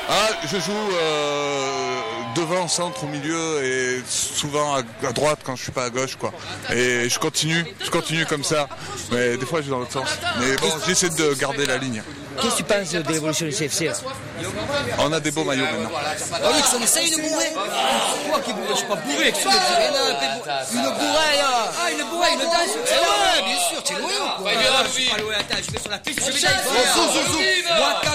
Ah, je joue devant, centre, au milieu et souvent à droite quand je suis pas à gauche, quoi. Et je continue comme ça. Mais des fois, je vais dans l'autre sens. Mais bon, j'essaie de garder la ligne. Qu'est-ce que tu penses de l'évolution du CFC là? On a des beaux maillots maintenant. Oh oui, on essaye de bourrer. C'est toi qui bourre, je suis pas bourré. Une bourrée là. Ah, une bourrée, une danse. Ouais, bien sûr, t'es loin ou quoi? Attends, je vais sur la piste, je vais là. Moi, quand